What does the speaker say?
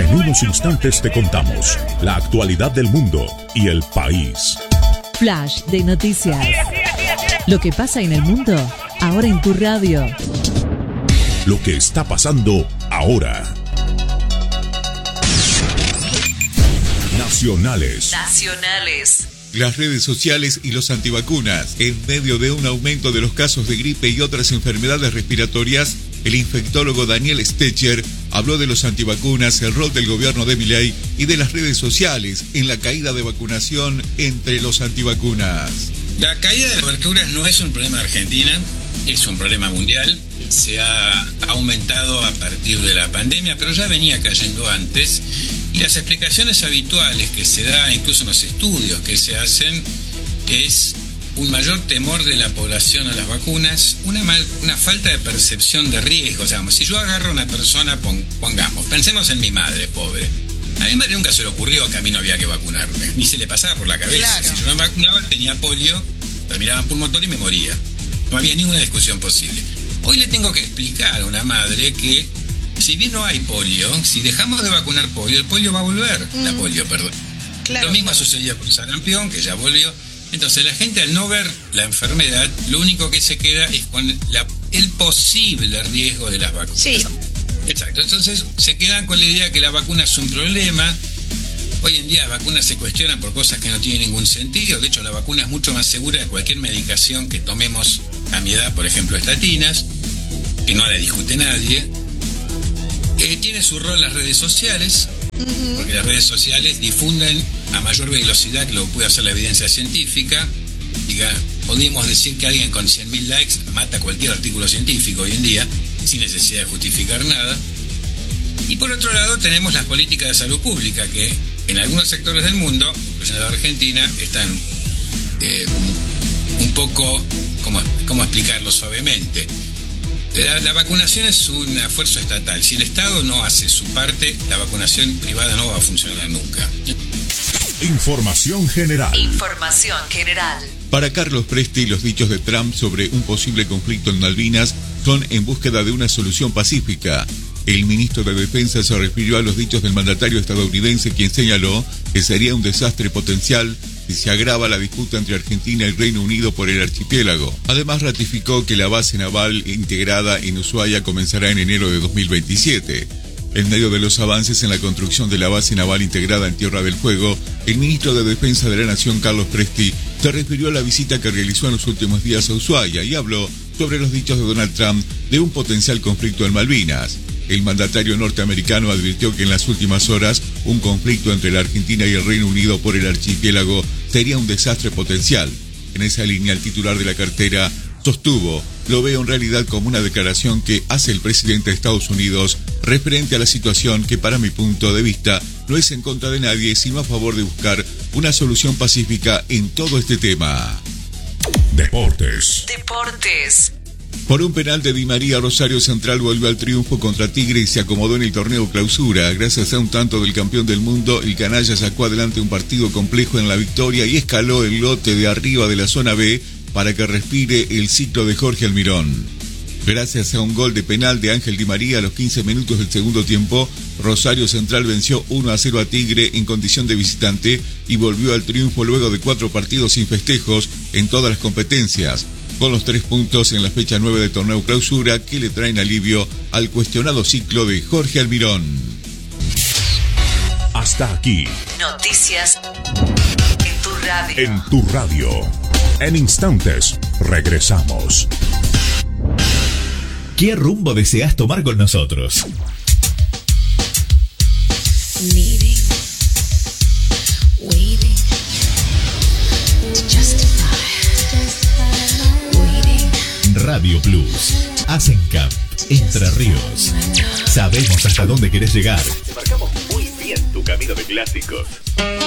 En unos instantes te contamos la actualidad del mundo y el país. Flash de noticias. Lo que pasa en el mundo, ahora en tu radio. Lo que está pasando ahora. Nacionales. Las redes sociales y los antivacunas. En medio de un aumento de los casos de gripe y otras enfermedades respiratorias, el infectólogo Daniel Stecher habló de los antivacunas, el rol del gobierno de Milei y de las redes sociales en la caída de vacunación entre los antivacunas. La caída de vacunas no es un problema de Argentina, es un problema mundial. Se ha aumentado a partir de la pandemia, pero ya venía cayendo antes. Y las explicaciones habituales que se da, incluso en los estudios que se hacen, es un mayor temor de la población a las vacunas, una falta de percepción de riesgo. O sea, si yo agarro a una persona, pongamos, pensemos en mi madre, pobre. A mi madre nunca se le ocurrió que a mí no había que vacunarme, ni se le pasaba por la cabeza. Claro. Si yo me vacunaba, tenía polio, terminaba pulmotor y me moría. No había ninguna discusión posible. Hoy le tengo que explicar a una madre que, si bien no hay polio, si dejamos de vacunar polio, el polio va a volver. La polio, perdón. Claro. Lo mismo sucedía con sarampión, que ya volvió. Entonces la gente, al no ver la enfermedad, lo único que se queda es con el posible riesgo de las vacunas. Sí. Exacto. Entonces se quedan con la idea que la vacuna es un problema. Hoy en día las vacunas se cuestionan por cosas que no tienen ningún sentido. De hecho, la vacuna es mucho más segura de cualquier medicación que tomemos a mi edad, por ejemplo, estatinas, que no la discute nadie. Tiene su rol en las redes sociales, porque las redes sociales difunden a mayor velocidad que lo puede hacer la evidencia científica. Podríamos decir que alguien con 100.000 likes mata cualquier artículo científico hoy en día, sin necesidad de justificar nada. Y por otro lado tenemos las políticas de salud pública, que en algunos sectores del mundo, incluyendo la Argentina, están un poco, ¿cómo explicarlo suavemente? La vacunación es un esfuerzo estatal. Si el Estado no hace su parte, la vacunación privada no va a funcionar nunca. Información general. Para Carlos Presti, los dichos de Trump sobre un posible conflicto en Malvinas son en búsqueda de una solución pacífica. El ministro de Defensa se refirió a los dichos del mandatario estadounidense, quien señaló que sería un desastre potencial si se agrava la disputa entre Argentina y Reino Unido por el archipiélago. Además, ratificó que la base naval integrada en Ushuaia comenzará en enero de 2027. En medio de los avances en la construcción de la base naval integrada en Tierra del Fuego, el ministro de Defensa de la Nación, Carlos Presti, se refirió a la visita que realizó en los últimos días a Ushuaia y habló sobre los dichos de Donald Trump de un potencial conflicto en Malvinas. El mandatario norteamericano advirtió que en las últimas horas un conflicto entre la Argentina y el Reino Unido por el archipiélago sería un desastre potencial. En esa línea, el titular de la cartera sostuvo: lo veo en realidad como una declaración que hace el presidente de Estados Unidos referente a la situación que, para mi punto de vista, no es en contra de nadie, sino a favor de buscar una solución pacífica en todo este tema. Deportes. Por un penal de Di María, Rosario Central volvió al triunfo contra Tigre y se acomodó en el torneo Clausura. Gracias a un tanto del campeón del mundo, el canalla sacó adelante un partido complejo en la victoria y escaló el lote de arriba de la zona B para que respire el ciclo de Jorge Almirón. Gracias a un gol de penal de Ángel Di María a los 15 minutos del segundo tiempo, Rosario Central venció 1-0 a Tigre en condición de visitante y volvió al triunfo luego de 4 partidos sin festejos en todas las competencias, con los 3 puntos en la fecha 9 del torneo Clausura que le traen alivio al cuestionado ciclo de Jorge Almirón. Hasta aquí. Noticias En tu radio. En instantes, regresamos. ¿Qué rumbo deseas tomar con nosotros? Radio Plus, Asencamp, Entre Ríos. Sabemos hasta dónde querés llegar. Te marcamos muy bien tu camino de clásicos.